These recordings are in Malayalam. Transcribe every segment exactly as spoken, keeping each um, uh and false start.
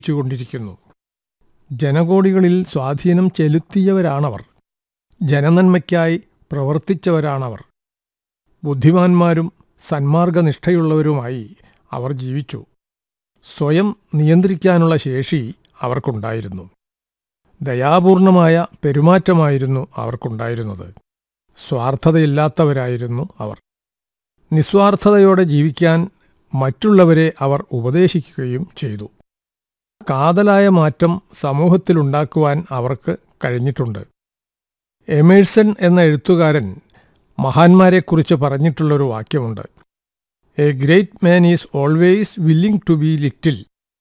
ുകൊണ്ടിരിക്കുന്നു. ജനകോടികളിൽ സ്വാധീനം ചെലുത്തിയവരാണവർ. ജനനന്മയ്ക്കായി പ്രവർത്തിച്ചവരാണവർ. ബുദ്ധിമാന്മാരും സന്മാർഗനിഷ്ഠയുള്ളവരുമായി അവർ ജീവിച്ചു. സ്വയം നിയന്ത്രിക്കാനുള്ള ശേഷി അവർക്കുണ്ടായിരുന്നു. ദയാപൂർണമായ പെരുമാറ്റമായിരുന്നു അവർക്കുണ്ടായിരുന്നത്. സ്വാർത്ഥതയില്ലാത്തവരായിരുന്നു അവർ. നിസ്വാർത്ഥതയോടെ ജീവിക്കാൻ മറ്റുള്ളവരെ അവർ ഉപദേശിക്കുകയും ചെയ്തു. കാതലായ മാറ്റം സമൂഹത്തിലുണ്ടാക്കുവാൻ അവർക്ക് കഴിഞ്ഞിട്ടുണ്ട്. എമേഴ്സൺ എന്ന എഴുത്തുകാരൻ മഹാന്മാരെക്കുറിച്ച് പറഞ്ഞിട്ടുള്ളൊരു വാക്യമുണ്ട്. A great man is always willing to B little.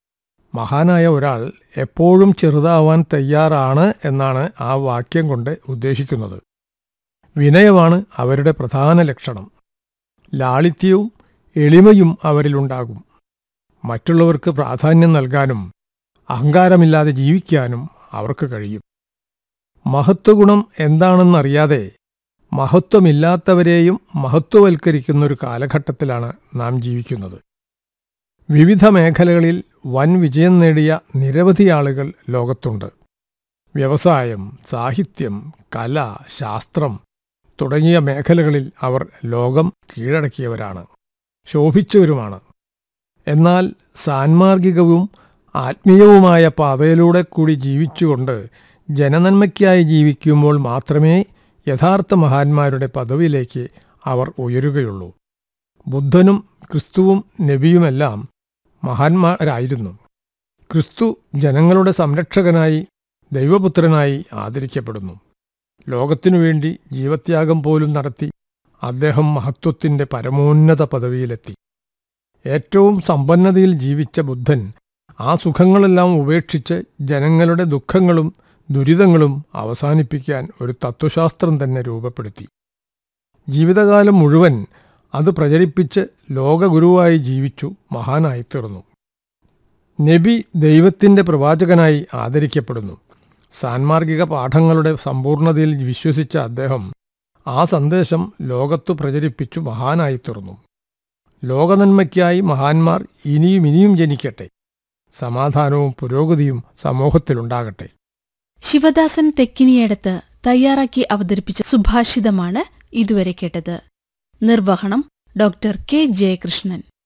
മഹാനായ ഒരാൾ എപ്പോഴും ചെറുതാവാൻ തയ്യാറാണ് എന്നാണ് ആ വാക്യം കൊണ്ട് ഉദ്ദേശിക്കുന്നത്. വിനയമാണ് അവരുടെ പ്രധാന ലക്ഷണം. ലാളിത്യവും എളിമയും അവരിലുണ്ടാകും. മറ്റുള്ളവർക്ക് പ്രാധാന്യം നൽകാനും അഹങ്കാരമില്ലാതെ ജീവിക്കാനും അവർക്ക് കഴിയും. മഹത്വഗുണം എന്താണെന്നറിയാതെ മഹത്വമില്ലാത്തവരെയും മഹത്വവൽക്കരിക്കുന്നൊരു കാലഘട്ടത്തിലാണ് നാം ജീവിക്കുന്നത്. വിവിധ മേഖലകളിൽ വൻ വിജയം നേടിയ നിരവധി ആളുകൾ ലോകത്തുണ്ട്. വ്യവസായം, സാഹിത്യം, കല, ശാസ്ത്രം തുടങ്ങിയ മേഖലകളിൽ അവർ ലോകം കീഴടക്കിയവരാണ്, ശോഭിച്ചവരുമാണ്. എന്നാൽ സാൻമാർഗികവും ആത്മീയവുമായ പാതയിലൂടെ കൂടി ജീവിച്ചുകൊണ്ട് ജനനന്മയ്ക്കായി ജീവിക്കുമ്പോൾ മാത്രമേ യഥാർത്ഥ മഹാന്മാരുടെ പദവിയിലേക്ക് അവർ ഉയരുകയുള്ളൂ. ബുദ്ധനും ക്രിസ്തുവും നബിയുമെല്ലാം മഹാന്മാരായിരുന്നു. ക്രിസ്തു ജനങ്ങളുടെ സംരക്ഷകനായി, ദൈവപുത്രനായി ആദരിക്കപ്പെടുന്നു. ലോകത്തിനുവേണ്ടി ജീവത്യാഗം പോലും നടത്തി അദ്ദേഹം മഹത്വത്തിൻ്റെ പരമോന്നത പദവിയിലെത്തി. ഏറ്റവും സമ്പന്നതയിൽ ജീവിച്ച ബുദ്ധൻ ആ സുഖങ്ങളെല്ലാം ഉപേക്ഷിച്ച് ജനങ്ങളുടെ ദുഃഖങ്ങളും ദുരിതങ്ങളും അവസാനിപ്പിക്കാൻ ഒരു തത്വശാസ്ത്രം തന്നെ രൂപപ്പെടുത്തി. ജീവിതകാലം മുഴുവൻ അത് പ്രചരിപ്പിച്ച് ലോകഗുരുവായി ജീവിച്ചു മഹാനായിത്തീർന്നു. നബി ദൈവത്തിൻ്റെ പ്രവാചകനായി ആദരിക്കപ്പെടുന്നു. സാൻമാർഗിക പാഠങ്ങളുടെ സമ്പൂർണതയിൽ വിശ്വസിച്ച അദ്ദേഹം ആ സന്ദേശം ലോകത്തു പ്രചരിപ്പിച്ചു മഹാനായിത്തീർന്നു. ലോകനന്മയ്ക്കായി മഹാന്മാർ ഇനിയും ഇനിയും ജനിക്കട്ടെ. സമാധാനവും പുരോഗതിയും സമൂഹത്തിലുണ്ടാകട്ടെ. ശിവദാസൻ തെക്കിനിയടത്ത് തയ്യാറാക്കി അവതരിപ്പിച്ച സുഭാഷിതമാണ് ഇതുവരെ കേട്ടത്. നിർവഹണം ഡോക്ടർ കെ ജയകൃഷ്ണൻ.